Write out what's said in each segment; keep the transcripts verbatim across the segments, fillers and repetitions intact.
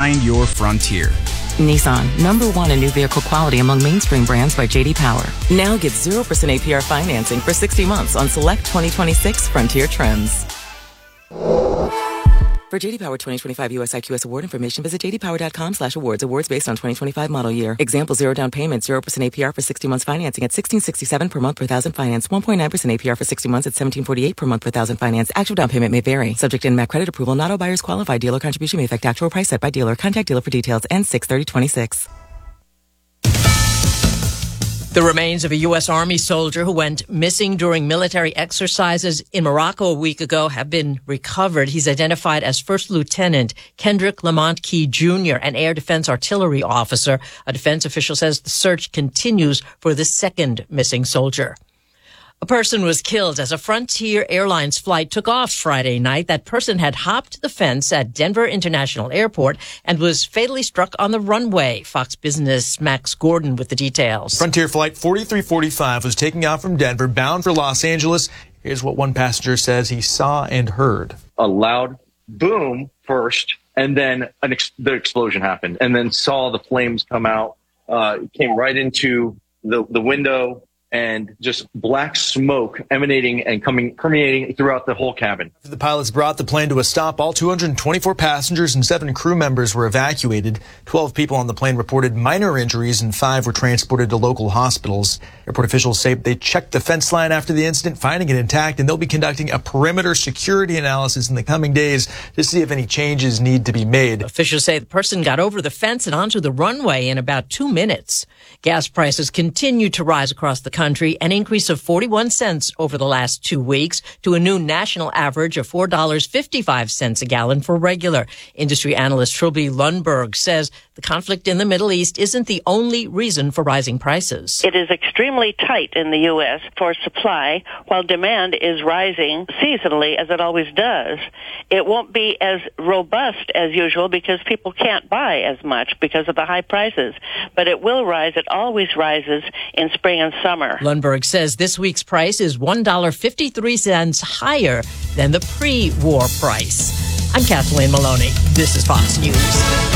Find your frontier. Nissan, number one in new vehicle quality among mainstream brands by J D Power. Now get zero percent A P R financing for sixty months on select twenty twenty-six Frontier trims. For J D Power twenty twenty-five U S I Q S award information, visit jdpower.com slash awards. Awards based on twenty twenty-five model year. Example, zero down payment, zero percent A P R for sixty months financing at sixteen sixty-seven per month per thousand finance. one point nine percent A P R for sixty months at seventeen forty-eight per month per thousand finance. Actual down payment may vary. Subject to N M A C credit approval. Not all buyers qualify. Dealer contribution may affect actual price set by dealer. Contact dealer for details. N six thirty twenty-six. The remains of a U S Army soldier who went missing during military exercises in Morocco a week ago have been recovered. He's identified as First Lieutenant Kendrick Lamont Key Junior, an air defense artillery officer. A defense official says the search continues for the second missing soldier. A person was killed as a Frontier Airlines flight took off Friday night. That person had hopped the fence at Denver International Airport and was fatally struck on the runway. Fox Business' Max Gordon with the details. Frontier Flight forty-three forty-five was taking off from Denver, bound for Los Angeles. Here's what one passenger says he saw and heard. A loud boom first, and then an ex- the explosion happened, and then saw the flames come out, uh, came right into the, the window, and just black smoke emanating and coming permeating throughout the whole cabin. The pilots brought the plane to a stop. All two hundred twenty-four passengers and seven crew members were evacuated. twelve people on the plane reported minor injuries and five were transported to local hospitals. Airport officials say they checked the fence line after the incident, finding it intact, and they'll be conducting a perimeter security analysis in the coming days to see if any changes need to be made. Officials say the person got over the fence and onto the runway in about two minutes. Gas prices continue to rise across the country, an increase of forty-one cents over the last two weeks to a new national average of four dollars and fifty-five cents a gallon for regular. Industry analyst Trilby Lundberg says the conflict in the Middle East isn't the only reason for rising prices. It is extremely tight in the U S for supply, while demand is rising seasonally, as it always does. It won't be as robust as usual because people can't buy as much because of the high prices, but it will rise. It always rises in spring and summer. Lundberg says this week's price is one dollar and fifty-three cents higher than the pre-war price. I'm Kathleen Maloney. This is Fox News.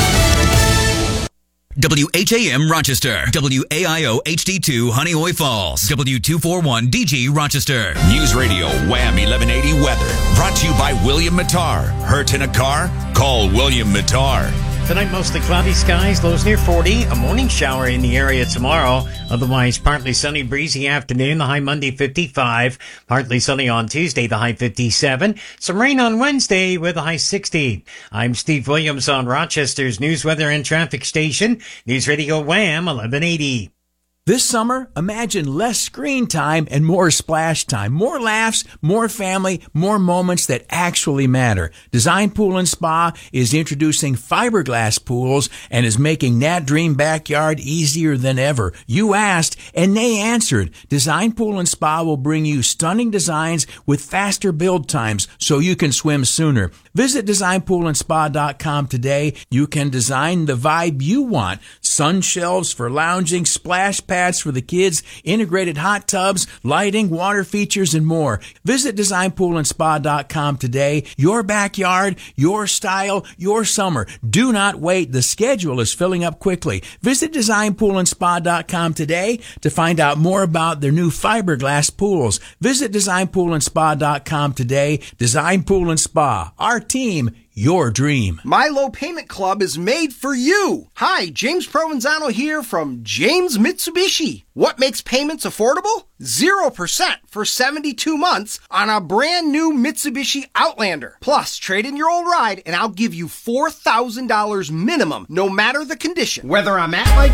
W H A M Rochester, W A I O H D two Honeoye Falls, W two forty-one D G Rochester. News Radio Wham eleven eighty weather, brought to you by William Mattar. Hurt in a car? Call William Mattar. Tonight, mostly cloudy skies, lows near forty. A morning shower in the area tomorrow. Otherwise, partly sunny, breezy afternoon. The high Monday, fifty-five. Partly sunny on Tuesday, the high fifty-seven. Some rain on Wednesday with a high sixty. I'm Steve Williams on Rochester's News, Weather, and Traffic Station. News Radio Wham eleven eighty. This summer, imagine less screen time and more splash time. More laughs, more family, more moments that actually matter. Design Pool and Spa is introducing fiberglass pools and is making Nat Dream Backyard easier than ever. You asked, and they answered. Design Pool and Spa will bring you stunning designs with faster build times so you can swim sooner. Visit design pool and spa dot com today. You can design the vibe you want. Sun shelves for lounging, splash pads for the kids, integrated hot tubs, lighting, water features, and more. Visit design pool and spa dot com today. Your backyard, your style, your summer. Do not wait. The schedule is filling up quickly. Visit design pool and spa dot com today to find out more about their new fiberglass pools. Visit design pool and spa dot com today. Design Pool and Spa. Our team, your dream. My Low Payment Club is made for you. Hi, James Provenzano here from James Mitsubishi. What makes payments affordable? zero percent for seventy-two months on a brand new Mitsubishi Outlander. Plus, trade in your old ride and I'll give you four thousand dollars minimum, no matter the condition. Whether I'm at my